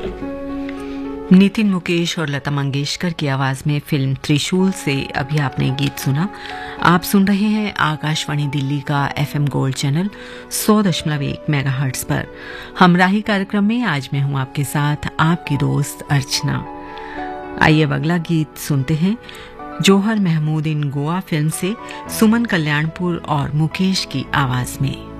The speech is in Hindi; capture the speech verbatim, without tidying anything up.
नितिन मुकेश और लता मंगेशकर की आवाज में फिल्म त्रिशूल से अभी आपने गीत सुना। आप सुन रहे हैं आकाशवाणी दिल्ली का एफएम गोल्ड चैनल सौ दशमलव एक मेगाहर्ट्ज पर। हमराही कार्यक्रम में आज मैं हूं आपके साथ आपकी दोस्त अर्चना। आइए अब अगला गीत सुनते हैं। जोहर महमूद इन गोवा फिल्म से सुमन कल्याणपुर और मुकेश की आवाज में।